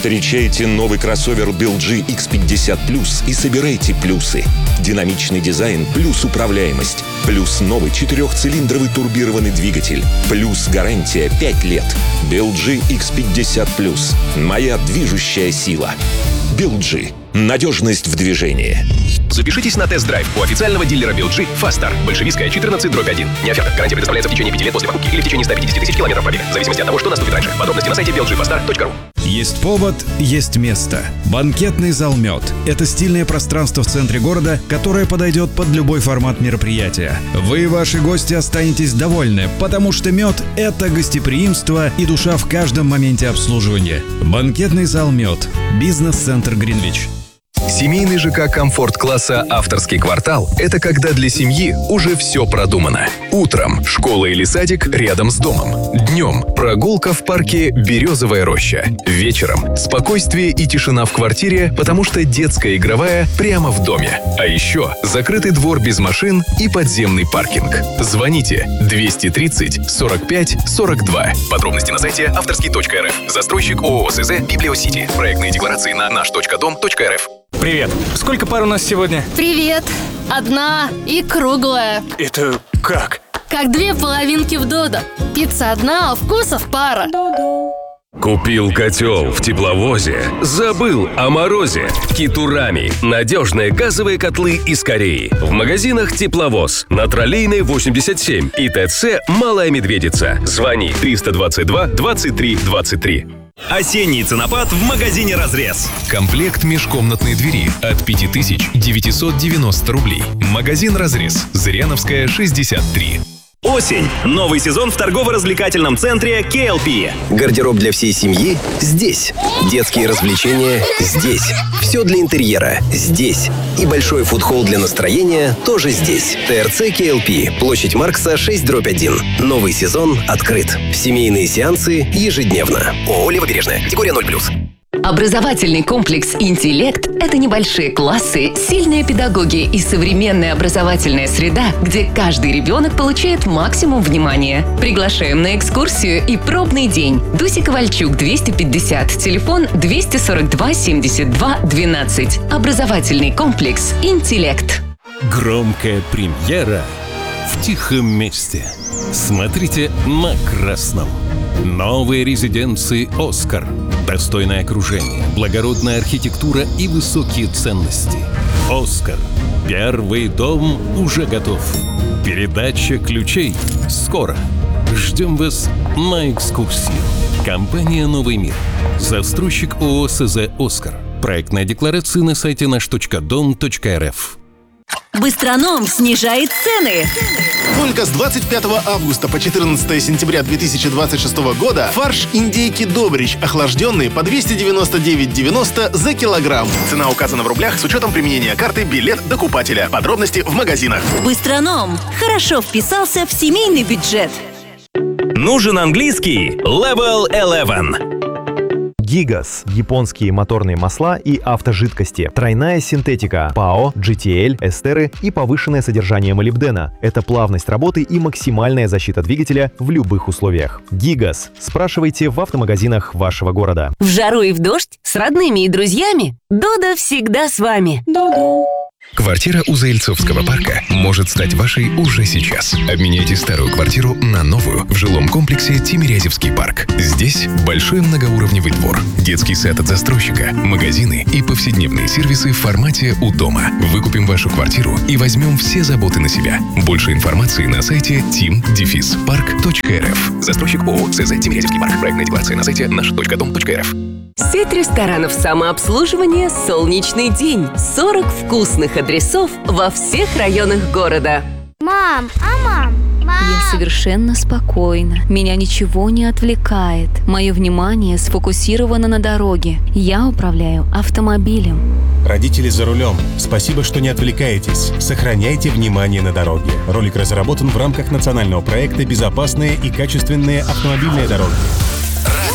Встречайте новый кроссовер BLG X50 Plus и собирайте плюсы. Динамичный дизайн плюс управляемость. Плюс новый 4-цилиндровый турбированный двигатель. Плюс гарантия 5 лет. BLG X50 Plus. Моя движущая сила. BLG. Надежность в движении. Запишитесь на тест-драйв у официального дилера BLG «Фастар». Большевистская, 14/1. Не оферта. Гарантия предоставляется в течение 5 лет после покупки или в течение 150 тысяч километров пробега. В зависимости от того, что наступит раньше. Подробности на сайте blgfastar.ru. Есть повод, есть место. Банкетный зал «Мед» — это стильное пространство в центре города, которое подойдет под любой формат мероприятия. Вы и ваши гости останетесь довольны, потому что «Мед» — это гостеприимство и душа в каждом моменте обслуживания. Банкетный зал «Мед». Бизнес-центр Гринвич. Семейный ЖК комфорт-класса «Авторский квартал» — это когда для семьи уже все продумано. Утром школа или садик рядом с домом. Днем прогулка в парке «Березовая роща». Вечером спокойствие и тишина в квартире, потому что детская игровая прямо в доме. А еще закрытый двор без машин и подземный паркинг. Звоните 230 45 42. Подробности на сайте авторский.рф. Застройщик ООО СЗ «Библиосити». Проектные декларации на наш.дом.рф. Привет. Сколько пар у нас сегодня? Привет. Одна и круглая. Это как? Как две половинки в Додо. Пицца одна, а вкусов пара. Купил котел в тепловозе, забыл о морозе. Китурами. Надежные газовые котлы из Кореи. В магазинах «Тепловоз», на Троллейной 87 и ТЦ «Малая Медведица». Звони 322 23 23. Осенний ценопад в магазине «Разрез». Комплект межкомнатной двери от 5990 рублей. Магазин «Разрез». Зыряновская, 63. Осень. Новый сезон в торгово-развлекательном центре KLP. Гардероб для всей семьи здесь. Детские развлечения здесь. Все для интерьера здесь. И большой фудхолл для настроения тоже здесь. ТРЦ KLP. Площадь Маркса, 6/1. Новый сезон открыт. Семейные сеансы ежедневно. ООО «Левобережная». Категория 0+. Образовательный комплекс «Интеллект» — это небольшие классы, сильные педагоги и современная образовательная среда, где каждый ребенок получает максимум внимания. Приглашаем на экскурсию и пробный день. Дуся Ковальчук, 250, телефон 242 72 12. Образовательный комплекс «Интеллект». Громкая премьера в тихом месте. Смотрите на красном. Новые резиденции «Оскар». Достойное окружение, благородная архитектура и высокие ценности. «Оскар». Первый дом уже готов. Передача ключей скоро. Ждем вас на экскурсию. Компания «Новый мир». Застройщик ООО СЗ «Оскар». Проектная декларация на сайте наш.дом.рф. Быстроном снижает цены. Только с 25 августа по 14 сентября 2026 года фарш индейки Добрич охлажденный по 299,90 за килограмм. Цена указана в рублях с учетом применения карты «Билет докупателя». Подробности в магазинах. Быстроном хорошо вписался в семейный бюджет. Нужен английский? Level 11. Гигас – японские моторные масла и автожидкости. Тройная синтетика, ПАО, GTL, эстеры и повышенное содержание молибдена. Это плавность работы и максимальная защита двигателя в любых условиях. Гигас. Спрашивайте в автомагазинах вашего города. В жару и в дождь, с родными и друзьями. Додо всегда с вами. Додо. Квартира у Заильцовского парка может стать вашей уже сейчас. Обменяйте старую квартиру на новую в жилом комплексе Тимирязевский парк. Здесь большой многоуровневый двор, детский сад от застройщика, магазины и повседневные сервисы в формате «У дома». Выкупим вашу квартиру и возьмем все заботы на себя. Больше информации на сайте team-park.rf. Застройщик ООО СЗ Тимирязевский парк. Проектная декларация на сайте наш.дом.рф. Сеть ресторанов самообслуживания «Солнечный день». 40 вкусных адресов во всех районах города. Мам, Я совершенно спокойна. Меня ничего не отвлекает. Мое внимание сфокусировано на дороге. Я управляю автомобилем. Родители за рулем. Спасибо, что не отвлекаетесь. Сохраняйте внимание на дороге. Ролик разработан в рамках национального проекта «Безопасные и качественные автомобильные дороги».